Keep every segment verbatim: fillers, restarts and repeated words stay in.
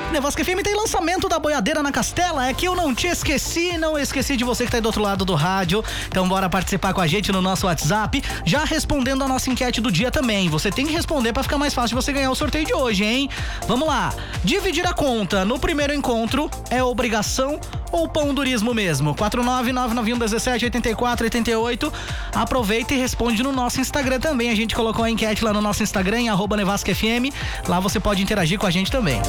Nevasca F M tem lançamento da Boiadeira na Castela. É que eu não te esqueci, não esqueci de você que tá aí do outro lado do rádio. Então bora participar com a gente no nosso WhatsApp, já respondendo a nossa enquete do dia também. Você tem que responder pra ficar mais fácil de você ganhar o sorteio de hoje, hein? Vamos lá. Dividir a conta no primeiro encontro é obrigação ou pão-durismo mesmo? quatro nove nove nove um um sete oito quatro oito oito. Aproveita e responde no nosso Instagram também. A gente colocou a enquete lá no nosso Instagram, em arroba Nevasca F M. Lá você pode interagir com a gente também.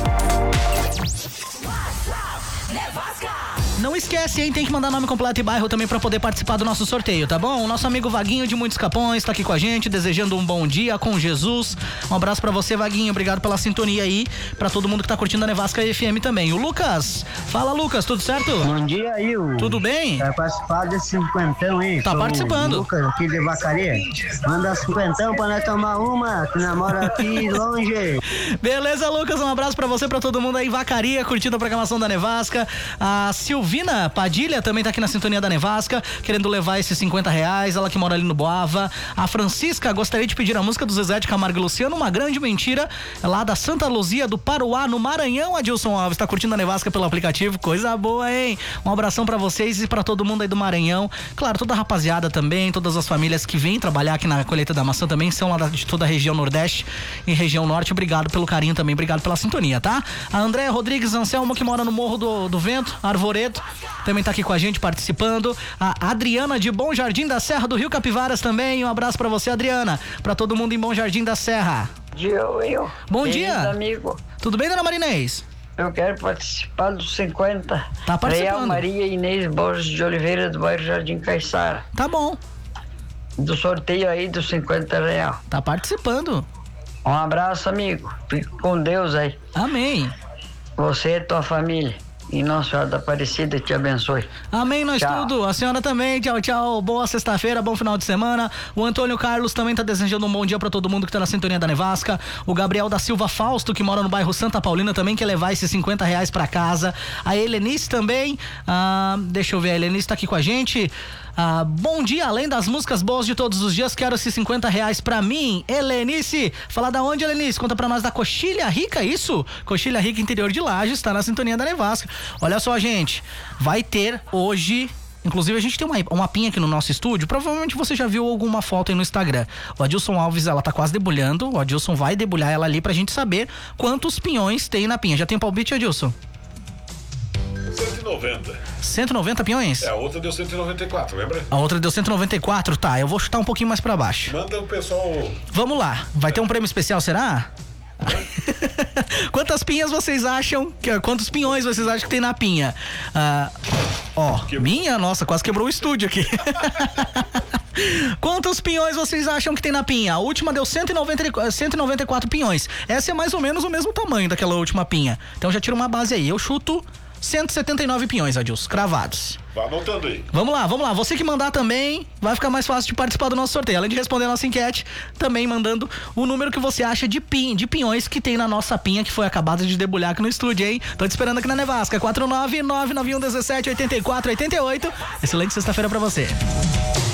Não esquece, hein? Tem que mandar nome completo e bairro também pra poder participar do nosso sorteio, tá bom? O nosso amigo Vaguinho de Muitos Capões tá aqui com a gente, desejando um bom dia com Jesus. Um abraço pra você, Vaguinho. Obrigado pela sintonia aí, pra todo mundo que tá curtindo a Nevasca F M também. O Lucas, fala Lucas, tudo certo? Bom dia, Will. Tudo bem? Vai participar desse cinquentão aí. Tá participando. Lucas aqui de Vacaria. Manda cinquentão pra nós tomar uma, que namora aqui longe. Beleza, Lucas, um abraço pra você, pra todo mundo aí em Vacaria, curtindo a programação da Nevasca. A Silvina Padilha também tá aqui na sintonia da Nevasca, querendo levar esses cinquenta reais, ela que mora ali no Boava. A Francisca gostaria de pedir a música do Zezé de Camargo e Luciano, Uma Grande Mentira, lá da Santa Luzia do Paruá, no Maranhão. Adilson Alves tá curtindo a Nevasca pelo aplicativo, coisa boa, hein? Um abração pra vocês e pra todo mundo aí do Maranhão. Claro, toda a rapaziada também, todas as famílias que vêm trabalhar aqui na colheita da maçã também são lá de toda a região Nordeste e região Norte. Obrigado pelo carinho também, obrigado pela sintonia, tá? A Andréa Rodrigues Anselmo, que mora no Morro do, do Vento, Arvoredo, também tá aqui com a gente participando. A Adriana de Bom Jardim da Serra do Rio Capivaras também. Um abraço pra você, Adriana. Pra todo mundo em Bom Jardim da Serra. Dia, Will. Bom Querido dia. amigo. Tudo bem, dona Marinês? Eu quero participar dos cinquenta. Tá participando. Real Maria Inês Borges de Oliveira, do bairro Jardim Caiçara. Tá bom. Do sorteio aí dos cinquenta real. Tá participando. Um abraço, amigo. Fique com Deus aí. Amém. Você e tua família. E Nossa Senhora da Aparecida te abençoe. Amém, nós Tchau. tudo. A senhora também. Tchau, tchau. Boa sexta-feira, bom final de semana. O Antônio Carlos também tá desejando um bom dia pra todo mundo que tá na sintonia da Nevasca. O Gabriel da Silva Fausto, que mora no bairro Santa Paulina, também quer levar esses cinquenta reais pra casa. A Helenice também. Ah, deixa eu ver, a Helenice tá aqui com a gente. Ah, bom dia, além das músicas boas de todos os dias, quero esses cinquenta reais pra mim. Helenice, fala da onde, Helenice? Conta pra nós da Coxilha Rica, isso? Coxilha Rica, interior de Lages, tá na sintonia da Nevasca. Olha só, gente, vai ter hoje... Inclusive, a gente tem uma, uma mapinha aqui no nosso estúdio. Provavelmente você já viu alguma foto aí no Instagram. O Adilson Alves, ela tá quase debulhando. O Adilson vai debulhar ela ali pra gente saber quantos pinhões tem na pinha. Já tem palpite, Adilson? cento e noventa. cento e noventa pinhões? É, a outra deu cento e noventa e quatro, lembra? A outra deu cento e noventa e quatro, tá. Eu vou chutar um pouquinho mais pra baixo. Manda o pessoal... Vamos lá. Vai ter um prêmio especial, será? Quantas pinhas vocês acham? Que, quantos pinhões vocês acham que tem na pinha? Ah, ó, Quebrou. minha? Nossa, quase quebrou o estúdio aqui. Quantos pinhões vocês acham que tem na pinha? A última deu cento e noventa e quatro pinhões. Essa é mais ou menos o mesmo tamanho daquela última pinha. Então já tira uma base aí. Eu chuto cento e setenta e nove pinhões, Adilson, cravados. Vai anotando aí. Vamos lá, vamos lá. Você que mandar também, vai ficar mais fácil de participar do nosso sorteio. Além de responder a nossa enquete, também mandando o número que você acha de, pin, de pinhões que tem na nossa pinha, que foi acabada de debulhar aqui no estúdio, hein? Tô te esperando aqui na Nevasca. quatro nove nove nove um um sete oito quatro oito oito. Excelente sexta-feira pra você.